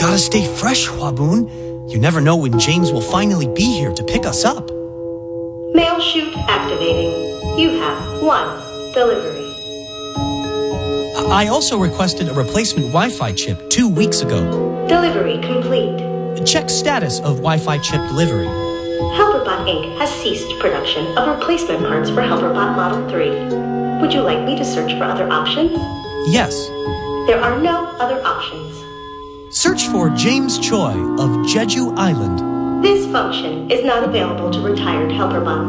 Gotta stay fresh, Waboon. You never know when James will finally be here to pick us up. Mail chute activating. You have 1 delivery. I also requested a replacement Wi-Fi chip 2 weeks ago. Delivery complete. Check status of Wi-Fi chip delivery. Helperbot Inc. has ceased production of replacement parts for Helperbot Model 3. Would you like me to search for other options? Yes. There are no other options. Search for James Choi of Jeju Island. This function is not available to retired Helperbot.